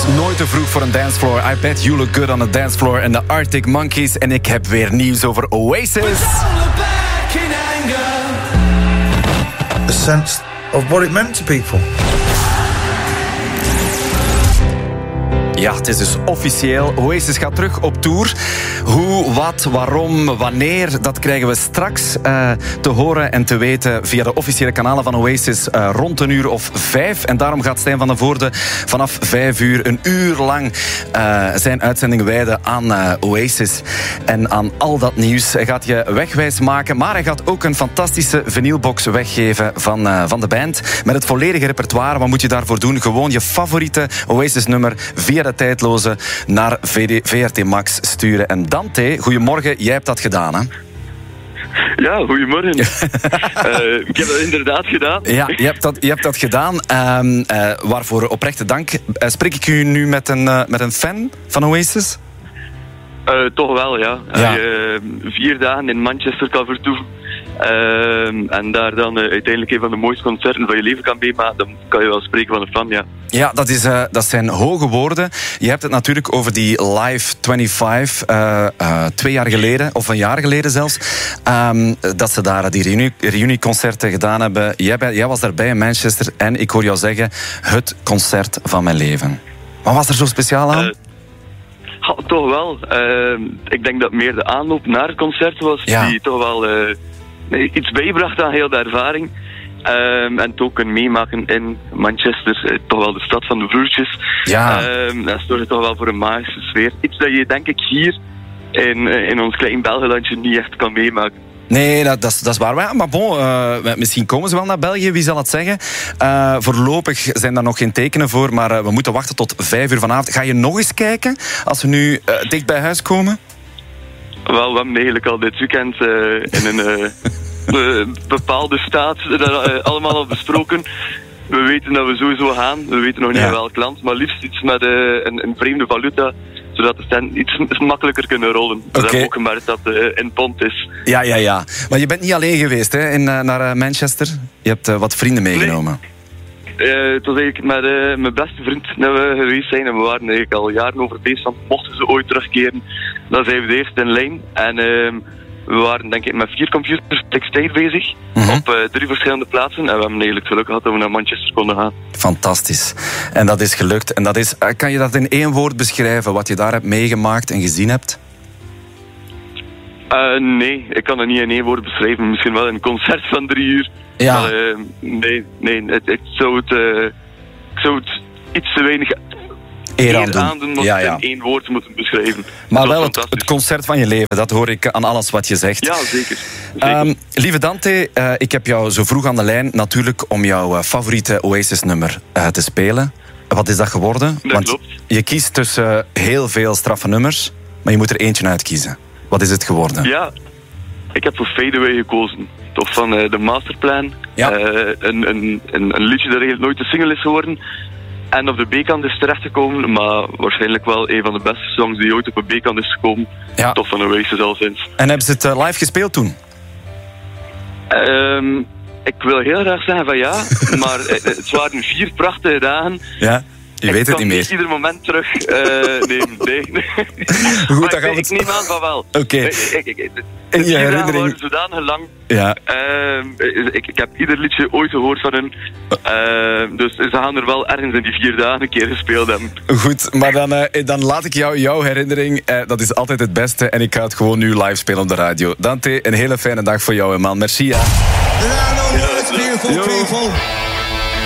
nooit te vroeg voor een dancefloor. I bet you look good on a dancefloor. En de Arctic Monkeys. En ik heb weer nieuws over Oasis. A sense of what it meant to people. Ja, het is dus officieel. Oasis gaat terug op tour. Hoe, wat, waarom, wanneer, dat krijgen we straks te horen en te weten via de officiële kanalen van Oasis rond 5:00. En daarom gaat Stijn van den Voorde vanaf 5:00 een uur lang zijn uitzending wijden aan Oasis. En aan al dat nieuws. Hij gaat je wegwijs maken, maar hij gaat ook een fantastische vinylbox weggeven van de band. Met het volledige repertoire. Wat moet je daarvoor doen? Gewoon je favoriete Oasis-nummer via de tijdloze naar VRT Max sturen. En Dante, goedemorgen, jij hebt dat gedaan, hè? Ja, goedemorgen. Ik heb dat inderdaad gedaan. Ja, je hebt dat gedaan. Waarvoor oprechte dank. Spreek ik u nu met een fan van Oasis? Toch wel, ja. Ja. 4 dagen in Manchester kan vertoeven. En daar dan uiteindelijk een van de mooiste concerten van je leven kan meemaken, dan kan je wel spreken van een fan, ja. Ja, dat zijn hoge woorden. Je hebt het natuurlijk over die Live 25, 2 jaar geleden, of een jaar geleden zelfs, dat ze daar die reunieconcerten gedaan hebben. Jij was daarbij in Manchester en ik hoor jou zeggen, het concert van mijn leven. Wat was er zo speciaal aan? Toch wel. Ik denk dat meer de aanloop naar het concert was, ja, die toch wel iets bijbracht aan heel de ervaring. En het ook kunnen meemaken in Manchester, toch wel de stad van de broertjes. Ja. Dat zorgt toch wel voor een magische sfeer. Iets dat je denk ik hier in ons klein Belgelandje niet echt kan meemaken. Nee, dat is waar. Maar bon, misschien komen ze wel naar België, wie zal het zeggen. Voorlopig zijn daar nog geen tekenen voor, maar we moeten wachten tot 5:00 vanavond. Ga je nog eens kijken, als we nu dicht bij huis komen? Wel, we hebben eigenlijk al dit weekend in een bepaalde staat allemaal al besproken. We weten dat we sowieso gaan. We weten nog niet in welk land, maar liefst iets met een vreemde valuta, zodat de centen iets makkelijker kunnen rollen. We hebben ook gemerkt dat in pond is. Ja. Maar je bent niet alleen geweest, hè, naar Manchester. Je hebt wat vrienden meegenomen. Nee. Het was eigenlijk met mijn beste vriend dat we geweest zijn. En we waren eigenlijk al jaren over bezig van, mochten ze ooit terugkeren, dan zijn we de eerste in lijn. En we waren denk ik met 4 computers tegelijk bezig, op 3 verschillende plaatsen. En we hebben eigenlijk geluk gehad dat we naar Manchester konden gaan. Fantastisch. En dat is gelukt. En dat is, kan je dat in 1 woord beschrijven, wat je daar hebt meegemaakt en gezien hebt? Nee, ik kan het niet in 1 woord beschrijven. Misschien wel een concert van 3 uur. Ja. Maar, nee, ik zou het iets te weinig eer aandoen, moet in 1 woord moeten beschrijven. Maar wel het concert van je leven, dat hoor ik aan alles wat je zegt. Ja, zeker. Lieve Dante, ik heb jou zo vroeg aan de lijn natuurlijk om jouw favoriete Oasis-nummer te spelen. Wat is dat geworden? Dat klopt. Je kiest tussen heel veel straffe nummers, maar je moet er eentje uitkiezen. Wat is het geworden? Ja, ik heb voor Fade Away gekozen. Toch van de Masterplan. Ja. Een liedje dat eigenlijk nooit een single is geworden. En op de B-kant is terechtgekomen, maar waarschijnlijk wel een van de beste songs die ooit op een B-kant is gekomen. Ja. Toch van Oasis al sinds. En hebben ze het live gespeeld toen? Ik wil heel graag zeggen van ja, maar het waren 4 prachtige dagen. Ja. Je weet het niet meer. Ik kan ieder moment terug nemen. Nee. Goed, maar dan gaan we ik neem aan van wel. Oké. In je herinnering waren zodanig lang. Ja. Ik heb ieder liedje ooit gehoord van hun. Dus ze gaan er wel ergens in die 4 dagen een keer gespeeld hebben. Goed, maar dan laat ik jouw herinnering. Dat is altijd het beste. En ik ga het gewoon nu live spelen op de radio. Dante, een hele fijne dag voor jou, man. Merci, ja. There are no words, beautiful people.